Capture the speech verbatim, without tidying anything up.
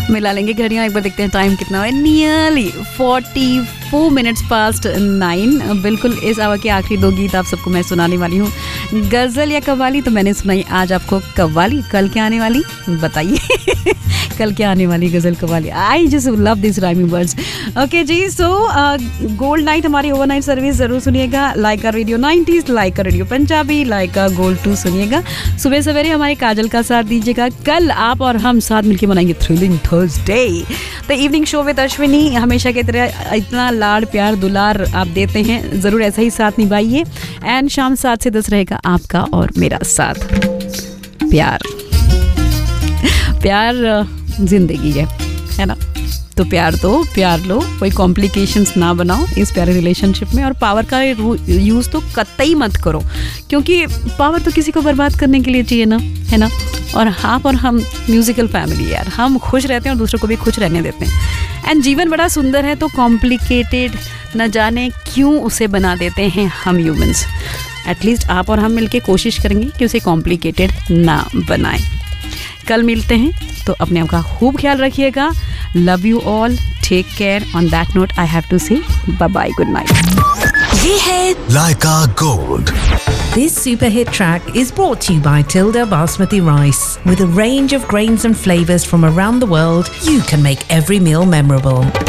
मिला लेंगे घड़ियाँ, एक बार देखते हैं टाइम कितना है। Nearly forty four minutes past nine. बिल्कुल इस आवर के आखिरी दो गीत आप सबको मैं सुनाने वाली हूँ, गज़ल या कव्वाली। तो मैंने सुनाई आज आपको कव्वाली, कल क्या आने वाली बताइए कल क्या आने वाली गज़ल qawwali. I just love this rhyming words. Okay ji, so gold night हमारी ओवरनाइट सर्विस ज़रूर सुनिएगा। Like radio nineties, like radio Punjabi, like gold to सुनिएगा। सुबह सवेरे हमारे काजल का साथ दीजिएगा। कल आप और हम साथ मिलकर मनाएंगे thrilling Thursday. The evening show with Ashwini. हमेशा की तरह इतना लाड प्यार दुलार आप देते हैं, ज़रूर ऐसा ही साथ निभाइए। एंड शाम सात से दस रहेगा आपका और मेरा साथ। प्यार प्यार जिंदगी है है ना, तो प्यार दो, प्यार लो, कोई कॉम्प्लिकेशंस ना बनाओ इस प्यारे रिलेशनशिप में। और पावर का यूज़ तो कतई मत करो, क्योंकि पावर तो किसी को बर्बाद करने के लिए चाहिए ना, है ना। और आप और हम म्यूजिकल फैमिली यार, हम खुश रहते हैं और दूसरों को भी खुश रहने देते हैं। एंड जीवन बड़ा सुंदर है, तो कॉम्प्लिकेटेड न जाने क्यों उसे बना देते हैं हम ह्यूमंस। एटलीस्ट आप और हम मिलके कोशिश करेंगे कि उसे कॉम्प्लिकेटेड ना बनाएं। कल मिलते हैं, तो अपने आप का खूब ख्याल रखिएगा। Love you all, take care. On that note I have to से बाय बाय, गुड नाइट। ये है Laika Gold. This super hit track is brought to you by Tilda Basmati Rice. With a range of grains and flavors from around the world, you can make every meal memorable.